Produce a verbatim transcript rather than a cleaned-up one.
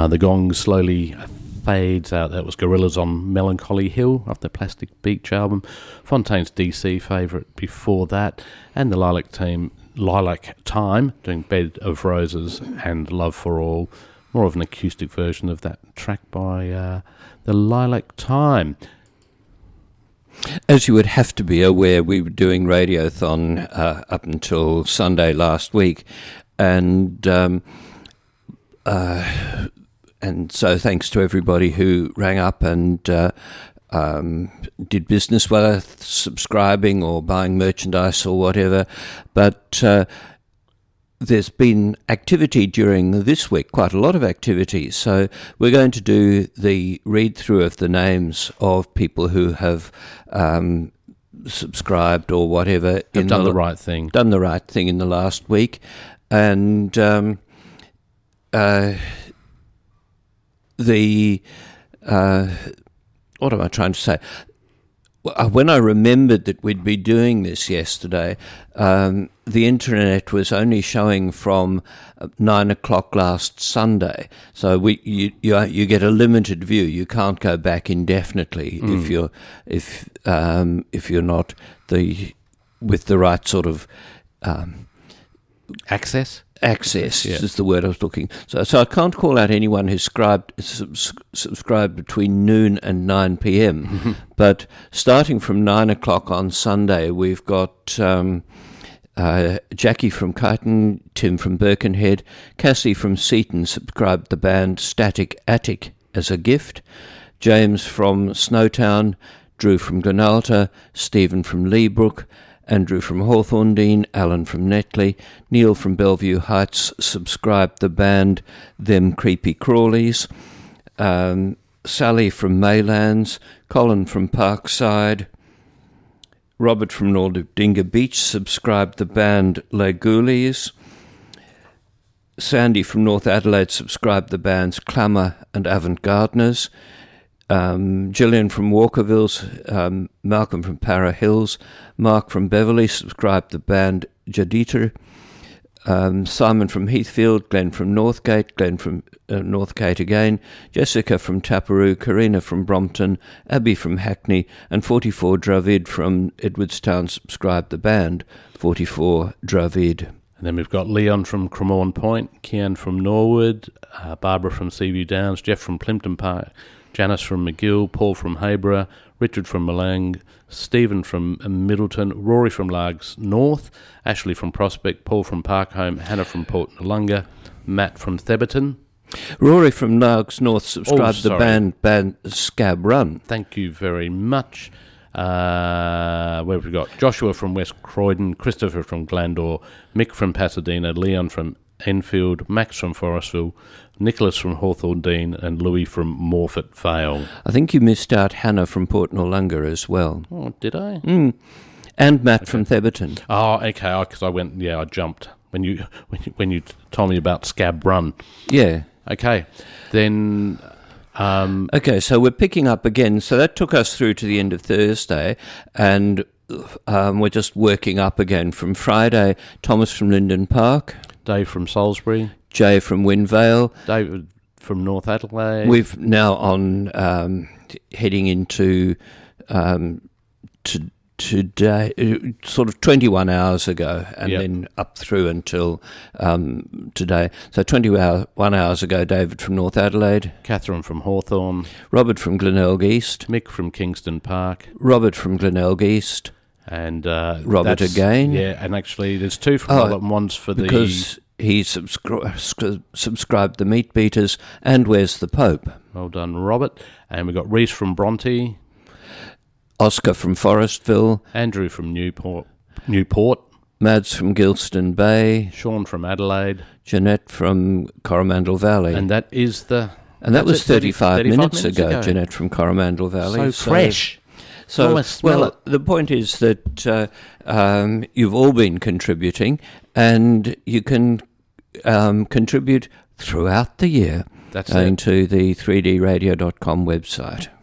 Uh, the gong slowly fades out. That was Gorillaz on Melancholy Hill off their Plastic Beach album. Fontaine's D C favourite before that. And the Lilac Team, Lilac Time, doing Bed of Roses and Love for All. More of an acoustic version of that track by uh, the Lilac Time. As you would have to be aware, we were doing Radiothon uh, up until Sunday last week, and um, uh, and so thanks to everybody who rang up and uh, um, did business with us, subscribing or buying merchandise or whatever. But uh, there's been activity during this week, quite a lot of activity. So we're going to do the read-through of the names of people who have um, subscribed or whatever. Have in done the, the right thing. Done the right thing in the last week. And um, uh, the... Uh, what am I trying to say? When I remembered that we'd be doing this yesterday, um, the internet was only showing from nine o'clock last Sunday. So we you you, you get a limited view. You can't go back indefinitely mm. if you're if um, if you're not the with the right sort of um, access. Access yeah. is the word I was looking. So, so I can't call out anyone who subscribed, subs, subscribed between noon and nine p.m. Mm-hmm. But starting from nine o'clock on Sunday, we've got um, uh, Jackie from Kyneton, Tim from Birkenhead, Cassie from Seaton subscribed the band Static Attic as a gift, James from Snowtown, Drew from Glenalta, Stephen from Leabrook, Andrew from Hawthorndine, Alan from Netley, Neil from Bellevue Heights subscribed the band Them Creepy Crawlies, um, Sally from Maylands, Colin from Parkside, Robert from Nordinga Beach subscribed the band Les Ghoulies, Sandy from North Adelaide subscribed the bands Clamour and Avant Gardeners, Um, Gillian from Walkerville's, um, Malcolm from Para Hills, Mark from Beverley subscribed the band Jadita, um, Simon from Heathfield, Glenn from Northgate, Glenn from uh, Northgate again, Jessica from Taparoo, Karina from Brompton, Abby from Hackney, and forty-four Dravid from Edwardstown subscribed the band forty-four Dravid. And then we've got Leon from Cremorne Point, Kian from Norwood, uh, Barbara from Seaview Downs, Jeff from Plimpton Park, Janice from McGill, Paul from Hayborough, Richard from Malang, Stephen from Middleton, Rory from Largs North, Ashley from Prospect, Paul from Parkholme, Hannah from Port Noarlunga, Matt from Theberton. Rory from Largs North subscribed oh, the band, band Scab Run. Thank you very much. Uh, where have we got? Joshua from West Croydon, Christopher from Glandore, Mick from Pasadena, Leon from Enfield, Max from Forestville, Nicholas from Hawthorndine, and Louis from Morfett Vale. I think you missed out Hannah from Port Noarlunga as well. Oh, did I? Mm. And Matt okay. from Theberton. Oh, okay, because I went, yeah, I jumped when you, when you when you told me about Scab Run. Yeah. Okay, then... Um, okay, so we're picking up again. So that took us through to the end of Thursday, and um, we're just working up again. From Friday, Thomas from Linden Park. Dave from Salisbury. Jay from Wynvale. David from North Adelaide. We've now on um, heading into um, to, today, sort of twenty-one hours ago, and yep. then up through until um, today. So twenty-one hours ago, David from North Adelaide. Catherine from Hawthorn. Robert from Glenelg East. Mick from Kingston Park. Robert from Glenelg East. And uh, Robert again. Yeah, and actually there's two from oh, Robert and one's for because the... Because he subscri- subscribed the Meat Beaters and Where's the Pope. Well done, Robert. And we've got Reese from Bronte. Oscar from Forestville. Andrew from Newport. Newport. Mads from Gilston Bay. Sean from Adelaide. Jeanette from Coromandel Valley. And that is the... And that was thirty-five, thirty-five minutes, minutes ago, ago, Jeanette from Coromandel Valley. So, so fresh. So, well, it. the point is that uh, um, you've all been contributing, and you can um, contribute throughout the year That's going it. to the three d radio dot com website.